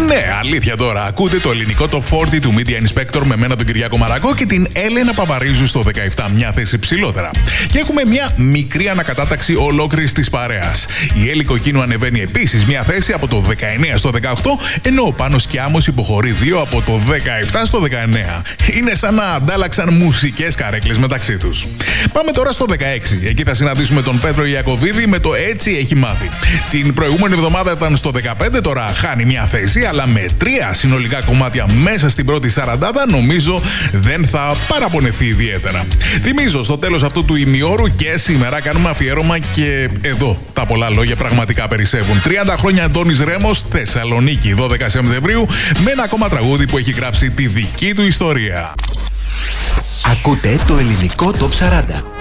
Ναι, αλήθεια τώρα. Ακούτε το ελληνικό Top 40 του Media Inspector με μένα τον Κυριάκο Μαρακό και την Έλενα Παπαρίζου στο 17, μια θέση ψηλότερα. Και έχουμε μια μικρή ανακατάταξη ολόκληρης της παρέας. Η Έλλη Κοκκίνου ανεβαίνει επίσης μια θέση από το 19 στο 18, ενώ ο Πάνος Κιάμος υποχωρεί 2 από το 17 στο 19. Είναι σαν να αντάλλαξαν μουσικές καρέκλες μεταξύ τους. Πάμε τώρα στο 16. Εκεί θα συναντήσουμε τον Πέτρο Ιακωβίδη με το «Έτσι έχει μάθει». Την προηγούμενη εβδομάδα ήταν στο 15, τώρα χάνει μια θέση, αλλά με 3 συνολικά κομμάτια μέσα στην πρώτη σαραντάδα νομίζω δεν θα παραπονεθεί ιδιαίτερα. Θυμίζω στο τέλος αυτού του ημιώρου και σήμερα κάνουμε αφιέρωμα και εδώ τα πολλά λόγια πραγματικά περισσεύουν. 30 χρόνια Αντώνης Ρέμος, Θεσσαλονίκη, 12 Σεπτεμβρίου, με ένα ακόμα τραγούδι που έχει γράψει τη δική του ιστορία. Ακούτε το ελληνικό Top 40.